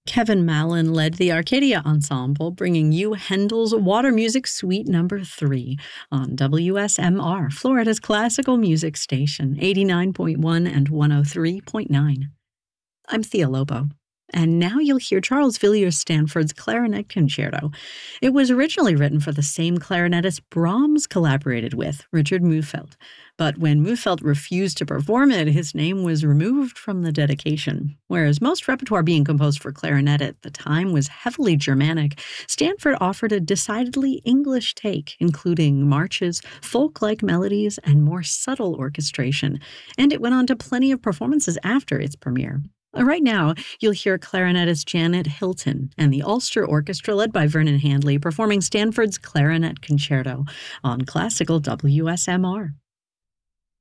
Kevin Mallon led the Arcadia Ensemble, bringing you Handel's Water Music Suite Number 3 on WSMR, Florida's classical music station, 89.1 and 103.9. I'm Thea Lobo. And now you'll hear Charles Villiers Stanford's Clarinet Concerto. It was originally written for the same clarinetist Brahms collaborated with, Richard Mühlfeld. But when Mühlfeld refused to perform it, his name was removed from the dedication. Whereas most repertoire being composed for clarinet at the time was heavily Germanic, Stanford offered a decidedly English take, including marches, folk-like melodies, and more subtle orchestration. And it went on to plenty of performances after its premiere. Right now, you'll hear clarinetist Janet Hilton and the Ulster Orchestra led by Vernon Handley performing Stanford's Clarinet Concerto on classical WSMR.